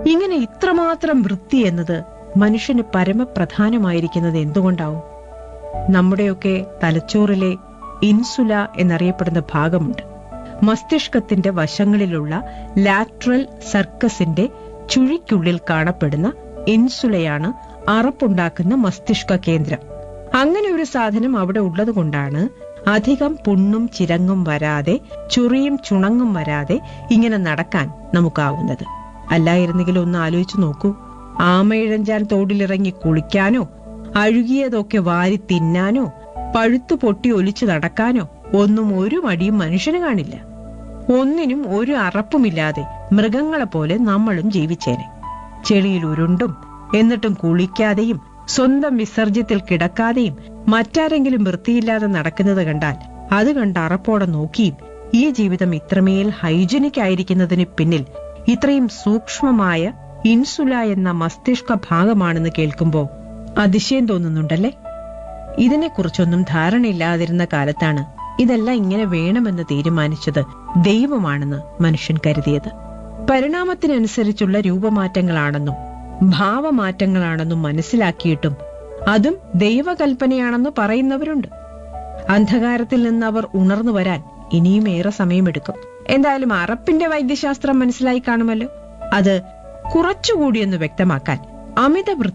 ഇങ്ങനെ ഇത്രമാത്രം വൃത്തി എന്നത് മനുഷ്യന് പരമപ്രധാനമായിരിക്കുന്നത് എന്തുകൊണ്ടാവും? നമ്മുടെയൊക്കെ തലച്ചോറിലെ ഇൻസുല എന്നറിയപ്പെടുന്ന ഭാഗമുണ്ട്. മസ്തിഷ്കത്തിന്റെ വശങ്ങളിലുള്ള ലാറ്ററൽ സർക്കസിന്റെ ചുഴിക്കുള്ളിൽ കാണപ്പെടുന്ന ഇൻസുലയാണ് അറപ്പുണ്ടാക്കുന്ന മസ്തിഷ്ക കേന്ദ്രം. അങ്ങനെ ഒരു സാധനം അവിടെ ഉള്ളതുകൊണ്ടാണ് അധികം പുണ്ണും ചിരങ്ങും വരാതെ, ചൊറിയും ചുണങ്ങും വരാതെ ഇങ്ങനെ നടക്കാൻ നമുക്കാവുന്നത്. അല്ലായിരുന്നെങ്കിൽ ഒന്ന് ആലോചിച്ചു നോക്കൂ. ആമയിഴഞ്ചാൻ തോടിലിറങ്ങി കുളിക്കാനോ, അഴുകിയതൊക്കെ വാരി തിന്നാനോ, പഴുത്തു പൊട്ടി ഒലിച്ചു നടക്കാനോ ഒന്നും ഒരു മടിയും മനുഷ്യന് കാണില്ല. ഒന്നിനും ഒരു അറപ്പുമില്ലാതെ മൃഗങ്ങളെപ്പോലെ നമ്മളും ജീവിച്ചേനെ. ചെളിയിൽ ഉരുണ്ടും എന്നിട്ടും കുളിക്കാതെയും സ്വന്തം വിസർജ്യത്തിൽ കിടക്കാതെയും മറ്റാരെങ്കിലും വൃത്തിയില്ലാതെ നടക്കുന്നത് കണ്ടാൽ അത് കണ്ട് അറപ്പോടെ നോക്കിയും ഈ ജീവിതം ഇത്രമേൽ ഹൈജനിക് ആയിരിക്കുന്നതിന് പിന്നിൽ ഇത്രയും സൂക്ഷ്മമായ ഇൻസുല എന്ന മസ്തിഷ്ക ഭാഗമാണെന്ന് കേൾക്കുമ്പോൾ അതിശയം തോന്നുന്നുണ്ടല്ലേ? ഇതിനെക്കുറിച്ചൊന്നും ധാരണയില്ലാതിരുന്ന കാലത്താണ് ഇതെല്ലാം ഇങ്ങനെ വേണമെന്ന് തീരുമാനിച്ചത് ദൈവമാണെന്ന് മനുഷ്യൻ കരുതിയത്. പരിണാമത്തിനനുസരിച്ചുള്ള രൂപമാറ്റങ്ങളാണെന്നും ഭാവമാറ്റങ്ങളാണെന്നും മനസ്സിലാക്കിയിട്ടും അതും ദൈവകൽപ്പനയാണെന്ന് പറയുന്നവരുണ്ട്. അന്ധകാരത്തിൽ നിന്ന് അവർ ഉണർന്നു വരാൻ ഇനിയും ഏറെ സമയമെടുക്കും. എന്തായാലും അറപ്പിന്റെ വൈദ്യശാസ്ത്രം മനസ്സിലായി കാണുമല്ലോ. അത് കുറച്ചുകൂടിയൊന്ന് വ്യക്തമാക്കാൻ അമിത